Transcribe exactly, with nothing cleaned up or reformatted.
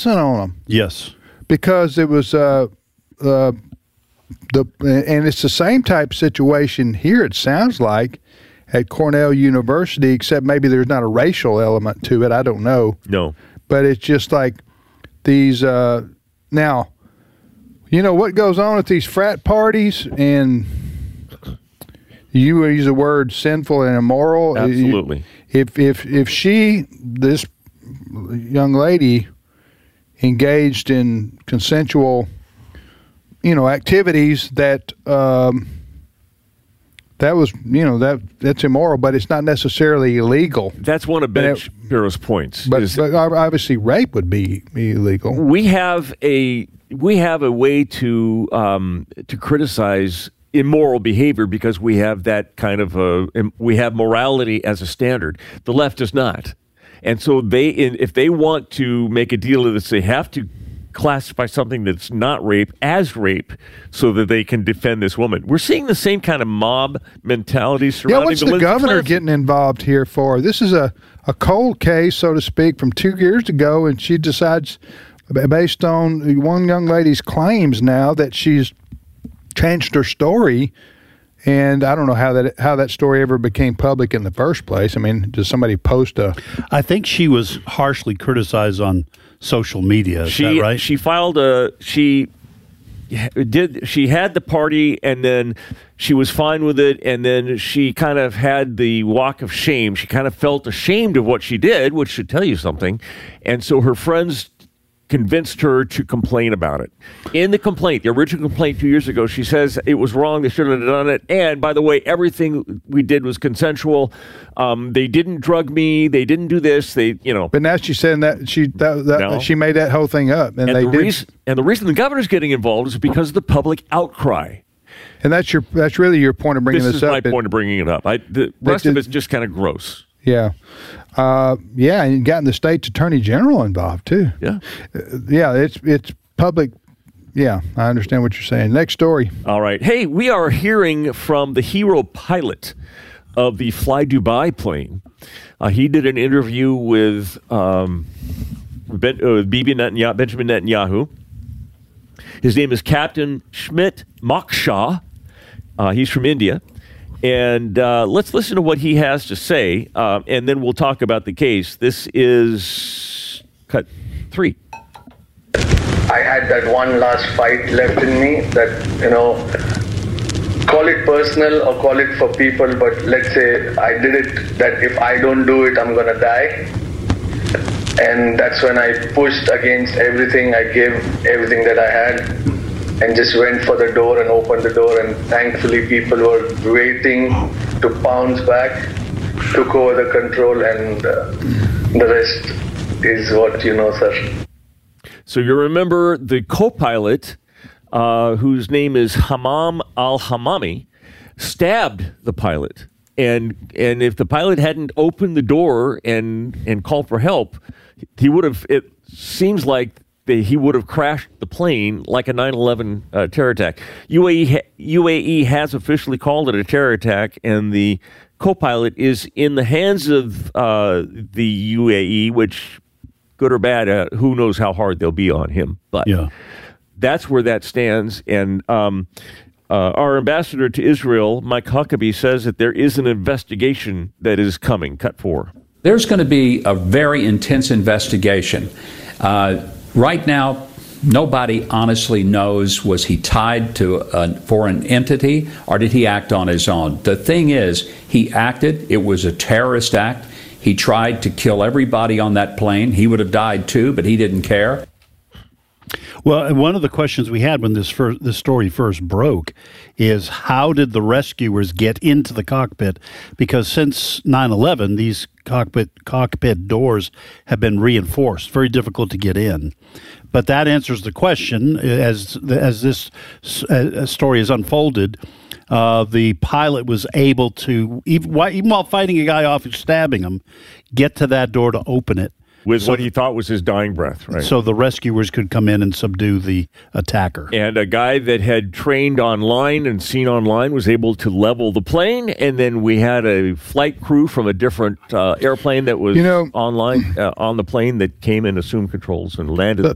pissing on them. Yes. Because it was uh, uh, the and it's the same type of situation here. It sounds like at Cornell University, except maybe there's not a racial element to it. I don't know. No, but it's just like these. Uh, now, you know what goes on at these frat parties, and you use the word sinful and immoral. Absolutely. If if if she, this young lady, engaged in consensual, you know, activities that um, that was, you know, that that's immoral, but it's not necessarily illegal. That's one of Ben Shapiro's points. But, is but obviously, rape would be illegal. We have a we have a way to um, to criticize immoral behavior because we have that kind of a we have morality as a standard. The left does not. And so they, if they want to make a deal of this, they have to classify something that's not rape as rape so that they can defend this woman. We're seeing the same kind of mob mentality surrounding yeah, what's the, the Lindsey governor Clancy. getting involved here for? This is a, a cold case, so to speak, from two years ago, and she decides, based on one young lady's claims now, that she's changed her story. And I don't know how that how that story ever became public in the first place. I mean, does somebody post a... I think she was harshly criticized on social media. Is she, that right? She filed a... She did. She had the party, and then she was fine with it, and then she kind of had the walk of shame. She kind of felt ashamed of what she did, which should tell you something. And so her friends convinced her to complain about it. In the complaint, the original complaint two years ago, she says it was wrong, they shouldn't have done it, and by the way, everything we did was consensual. Um, they didn't drug me, they didn't do this, they, you know. But now she's saying that she that, that No. she made that whole thing up, and, And they the, did. reason, and the reason the governor's getting involved is because of the public outcry. And that's your that's really your point of bringing This this, is up. my It- point of bringing it up. I, the rest did- of it's just kind of gross. Yeah. Uh, yeah, and you got the state's attorney general involved, too. Yeah. Uh, yeah, it's it's public. Yeah, I understand what you're saying. Next story. All right. Hey, we are hearing from the hero pilot of the Fly Dubai plane. Uh, he did an interview with um, ben, uh, Bibi Netanyahu, Benjamin Netanyahu. His name is Captain Schmidt Moksha. Uh, he's from India. And uh, let's listen to what he has to say, uh, and then we'll talk about the case. This is cut three. I had that one last fight left in me that, you know, call it personal or call it for people, but let's say I did it, that if I don't do it, I'm going to die. And that's when I pushed against everything. I gave everything that I had and just went for the door and opened the door, and thankfully people were waiting to pounce back, took over the control, and uh, the rest is what you know, sir. So you remember the co-pilot, uh, whose name is Hammam al-Hammami, stabbed the pilot. And and if the pilot hadn't opened the door and, and called for help, he would have, it seems like they, he would have crashed the plane like a nine eleven uh, terror attack. U A E, ha- U A E has officially called it a terror attack, and the co-pilot is in the hands of uh, the U A E, which, good or bad, uh, who knows how hard they'll be on him. But yeah. That's where that stands. And um, uh, our ambassador to Israel, Mike Huckabee, says that there is an investigation that is coming. Cut four. There's going to be a very intense investigation. Uh, right now, nobody honestly knows, was he tied to a foreign entity or did he act on his own? The thing is, he acted. It was a terrorist act. He tried to kill everybody on that plane. He would have died too, but he didn't care. Well, and one of the questions we had when this first, this story first broke is how did the rescuers get into the cockpit? Because since nine eleven, these cockpit cockpit doors have been reinforced. Very difficult to get in. But that answers the question as as this uh, story is unfolded. Uh, the pilot was able to, even, even while fighting a guy off and stabbing him, get to that door to open it. With so, what he thought was his dying breath, right? So the rescuers could come in and subdue the attacker. And a guy that had trained online and seen online was able to level the plane. And then we had a flight crew from a different uh, airplane that was you know, online uh, on the plane that came and assumed controls and landed the, the